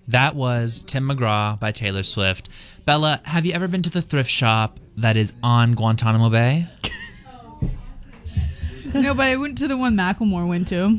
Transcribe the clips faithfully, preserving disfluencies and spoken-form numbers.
That was Tim McGraw by Taylor Swift. Bella, have you ever been to the thrift shop that is on Guantanamo Bay? No, but I went to the one Macklemore went to.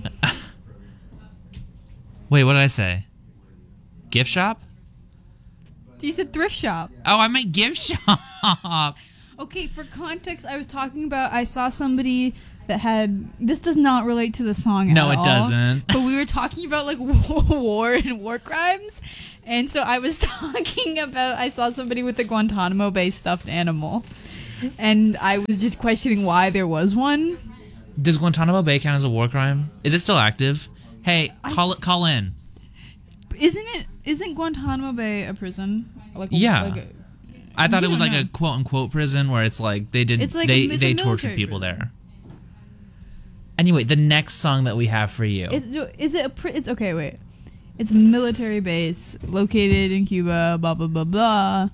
Wait, what did I say? Gift shop? You said thrift shop. Oh, I meant gift shop. Okay, for context, I was talking about, I saw somebody that had, this does not relate to the song No, at it all, doesn't. But we were talking about like war and war crimes. And so I was talking about, I saw somebody with a Guantanamo Bay stuffed animal. And I was just questioning why there was one. Does Guantanamo Bay count as a war crime? Is it still active? Hey, call it. Call in. Isn't it? Isn't Guantanamo Bay a prison? Like a, Yeah. Like a, I thought it was like know. a quote unquote prison where it's like they did It's like they a- it's a they tortured military people prison. there. Anyway, the next song that we have for you. Is, is it a? Pri- it's okay. Wait. It's a military base located in Cuba. Blah blah blah blah.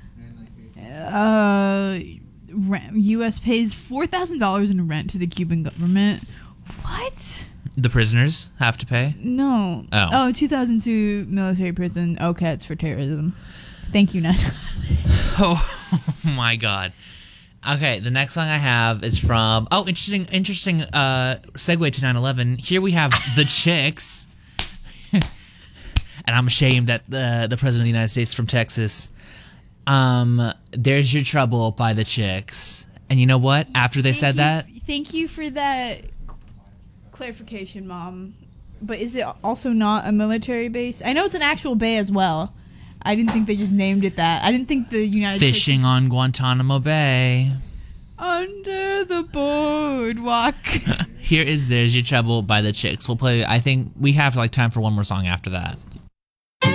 Uh, rent, U S pays four thousand dollars in rent to the Cuban government. What? The prisoners have to pay? No. Oh. Oh, two thousand two military prison. Okay, it's for terrorism. Thank you, Nat. Oh my god. Okay, the next song I have is from oh interesting interesting uh segue to nine eleven. Here we have The Chicks. And I'm ashamed that the the president of the United States is from Texas. Um There's Your Trouble by The Chicks. And you know what? After they Thank said you that, f- thank you for that clarification, Mom. But is it also not a military base? I know it's an actual bay as well. I didn't think they just named it that. I didn't think the United fishing on Guantanamo Bay. States... Under the boardwalk. Here is There's Your Trouble by The Chicks. We'll play, I think we have like time for one more song after that.